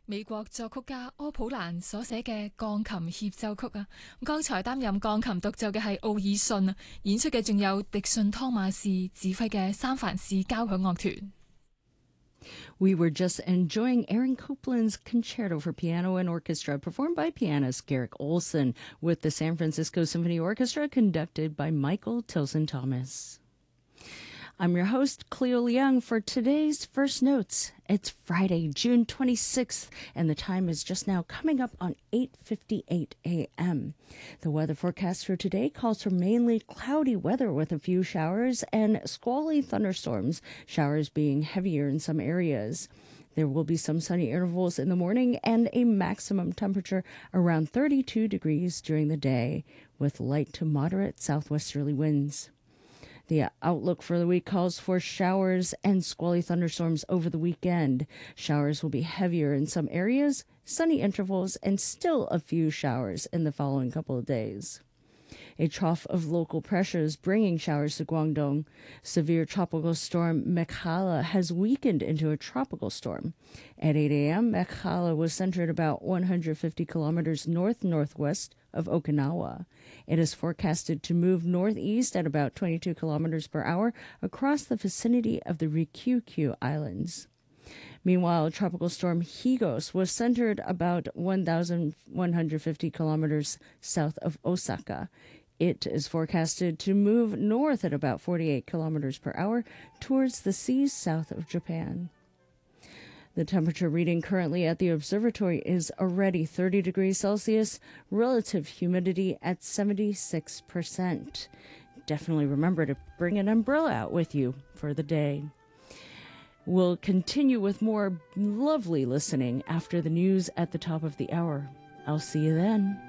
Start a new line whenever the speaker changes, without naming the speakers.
美國作曲家柯普蘭所寫嘅鋼琴協奏曲啊，剛才擔任鋼琴獨奏嘅係奧爾遜啊，演出嘅仲有迪遜湯馬士指揮嘅三藩市交響樂團。
We were just enjoying Aaron Copland's Concerto for Piano and Orchestra, performed by pianist Garrick Olson with the San Francisco Symphony Orchestra, conducted by Michael Tilson Thomas. I'm your host, Cleo Leung, for today's First Notes. It's Friday, June 26th, and the time is just now coming up on 8:58 a.m. The weather forecast for today calls for mainly cloudy weather with a few showers and squally thunderstorms, showers being heavier in some areas. There will be some sunny intervals in the morning and a maximum temperature around 32 degrees during the day, with light to moderate southwesterly winds. The outlook for the week calls for showers and squally thunderstorms over the weekend. Showers will be heavier in some areas, sunny intervals, and still a few showers in the following couple of days. A trough of local pressures bringing showers to Guangdong. Severe tropical storm Mekhala has weakened into a tropical storm. At 8 a.m., Mekhala was centered about 150 kilometers north-northwest of Okinawa. It is forecasted to move northeast at about 22 kilometers per hour across the vicinity of the Ryukyu Islands. Meanwhile, Tropical Storm Higos was centered about 1,150 kilometers south of Osaka. It is forecasted to move north at about 48 kilometers per hour towards the seas south of Japan. The temperature reading currently at the observatory is already 30 degrees Celsius, relative humidity at 76%. Definitely remember to bring an umbrella out with you for the day. We'll continue with more lovely listening after the news at the top of the hour. I'll see you then.